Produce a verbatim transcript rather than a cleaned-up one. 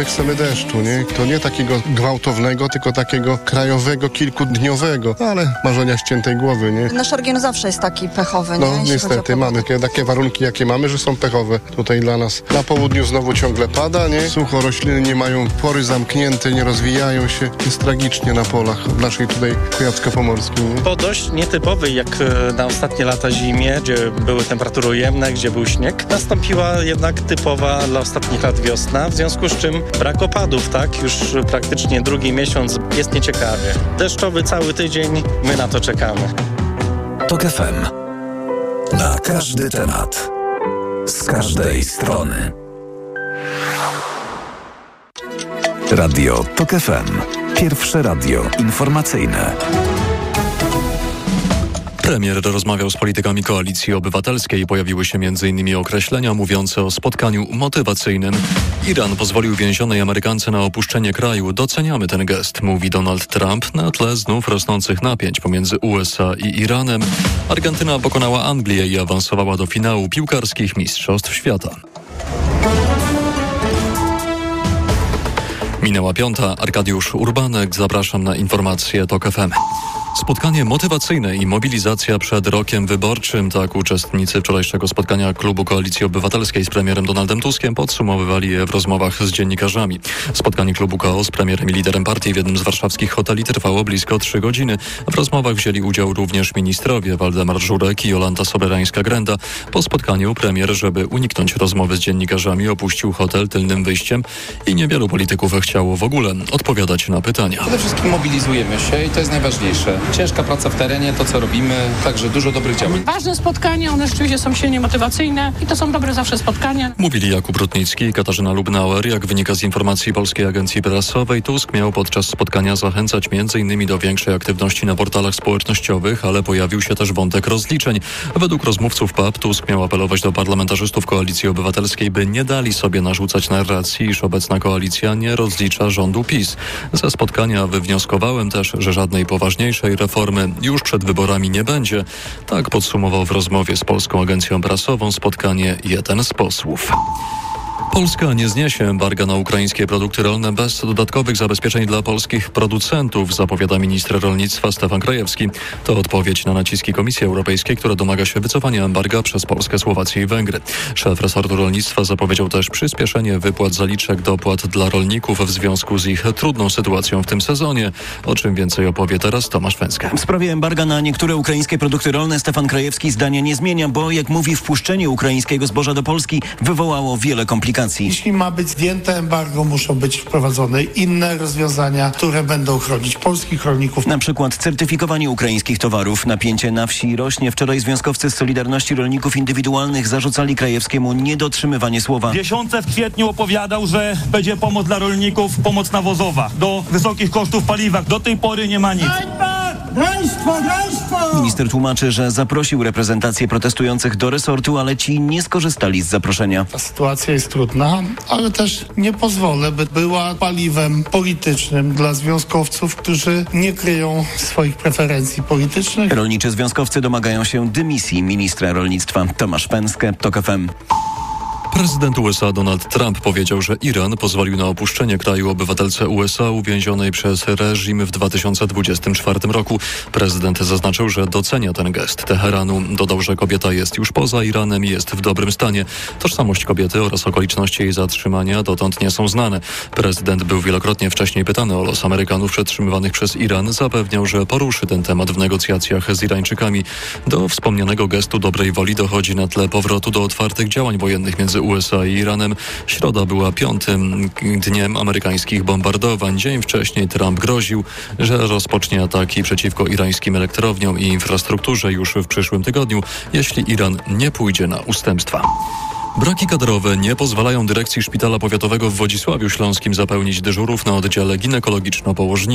my chcemy deszczu, nie? To nie takiego gwałtownego, tylko takiego krajowego, kilkudniowego, ale marzenia ściętej głowy, nie? Nasz region zawsze jest taki pechowy, nie? No Jeśli niestety, mamy takie, takie warunki, jakie mamy, że są pechowe tutaj dla nas. Na południu znowu ciągle pada, nie? Sucho, rośliny nie mają pory zamknięte, nie rozwijają się. Jest tragicznie na polach w naszej tutaj Kujawsko-Pomorskiej, nie? Po dość nietypowej jak na ostatnie lata zimie, gdzie były temperatury ujemne, gdzie był śnieg, nastąpiła jednak typowa dla ostatnich lat wiosna, w związku z czym brak opadów, tak? Już praktycznie drugi miesiąc jest nieciekawie. Deszczowy cały tydzień, my na to czekamy. TOK F M. Na każdy temat. Z każdej strony. Radio TOK F M. Pierwsze radio informacyjne. Premier rozmawiał z politykami Koalicji Obywatelskiej. Pojawiły się między innymi określenia mówiące o spotkaniu motywacyjnym. Iran pozwolił więzionej Amerykance na opuszczenie kraju. Doceniamy ten gest, mówi Donald Trump na tle znów rosnących napięć pomiędzy U S A i Iranem. Argentyna pokonała Anglię i awansowała do finału piłkarskich Mistrzostw Świata. Minęła piąta. Arkadiusz Urbanek. Zapraszam na informacje TOK F M. Spotkanie motywacyjne i mobilizacja przed rokiem wyborczym. Tak uczestnicy wczorajszego spotkania klubu Koalicji Obywatelskiej z premierem Donaldem Tuskiem podsumowywali je w rozmowach z dziennikarzami. Spotkanie klubu K O z premierem i liderem partii w jednym z warszawskich hoteli trwało blisko trzy godziny. W rozmowach wzięli udział również ministrowie Waldemar Żurek i Jolanta Soberańska-Grenda. Po spotkaniu premier, żeby uniknąć rozmowy z dziennikarzami, opuścił hotel tylnym wyjściem i niewielu polityków chciało w ogóle odpowiadać na pytania. Przede wszystkim mobilizujemy się i to jest najważniejsze. Ciężka praca w terenie, to co robimy, także dużo dobrych działań. Ważne spotkania, one rzeczywiście są silnie motywacyjne i to są dobre zawsze spotkania. Mówili Jakub Rutnicki i Katarzyna Lubnauer. Jak wynika z informacji Polskiej Agencji Prasowej, Tusk miał podczas spotkania zachęcać między innymi do większej aktywności na portalach społecznościowych, ale pojawił się też wątek rozliczeń. Według rozmówców P A P Tusk miał apelować do parlamentarzystów Koalicji Obywatelskiej, by nie dali sobie narzucać narracji, iż obecna koalicja nie rozlicza rządu PiS. Ze spotkania wywnioskowałem też, że żadnej poważniejszej reformy już przed wyborami nie będzie. Tak podsumował w rozmowie z Polską Agencją Prasową spotkanie jeden z posłów. Polska nie zniesie embarga na ukraińskie produkty rolne bez dodatkowych zabezpieczeń dla polskich producentów, zapowiada minister rolnictwa Stefan Krajewski. To odpowiedź na naciski Komisji Europejskiej, która domaga się wycofania embarga przez Polskę, Słowację i Węgry. Szef resortu rolnictwa zapowiedział też przyspieszenie wypłat zaliczek dopłat dla rolników w związku z ich trudną sytuacją w tym sezonie. O czym więcej opowie teraz Tomasz Węskę. W sprawie embarga na niektóre ukraińskie produkty rolne Stefan Krajewski zdania nie zmienia, bo jak mówi, wpuszczenie ukraińskiego zboża do Polski wywołało wiele komplikacji. Jeśli ma być zdjęte embargo, muszą być wprowadzone inne rozwiązania, które będą chronić polskich rolników. Na przykład certyfikowanie ukraińskich towarów. Napięcie na wsi rośnie. Wczoraj związkowcy z Solidarności Rolników Indywidualnych zarzucali Krajewskiemu niedotrzymywanie słowa. W miesiące w kwietniu opowiadał, że będzie pomoc dla rolników, pomoc nawozowa. Do wysokich kosztów paliwa. Do tej pory nie ma nic. Państwo, państwo! Minister tłumaczy, że zaprosił reprezentację protestujących do resortu, ale ci nie skorzystali z zaproszenia. Ta sytuacja jest trudna, ale też nie pozwolę, by była paliwem politycznym dla związkowców, którzy nie kryją swoich preferencji politycznych. Rolniczy związkowcy domagają się dymisji ministra rolnictwa. Tomasz Pęskę, TOK F M. Prezydent U S A Donald Trump powiedział, że Iran pozwolił na opuszczenie kraju obywatelce U S A uwięzionej przez reżim w dwa tysiące dwudziestym czwartym roku. Prezydent zaznaczył, że docenia ten gest Teheranu. Dodał, że kobieta jest już poza Iranem i jest w dobrym stanie. Tożsamość kobiety oraz okoliczności jej zatrzymania dotąd nie są znane. Prezydent był wielokrotnie wcześniej pytany o los Amerykanów przetrzymywanych przez Iran. Zapewniał, że poruszy ten temat w negocjacjach z Irańczykami. Do wspomnianego gestu dobrej woli dochodzi na tle powrotu do otwartych działań wojennych między U S A i Iranem. Środa była piątym dniem amerykańskich bombardowań. Dzień wcześniej Trump groził, że rozpocznie ataki przeciwko irańskim elektrowniom i infrastrukturze już w przyszłym tygodniu, jeśli Iran nie pójdzie na ustępstwa. Braki kadrowe nie pozwalają dyrekcji Szpitala Powiatowego w Wodzisławiu Śląskim zapełnić dyżurów na oddziale ginekologiczno-położniczym.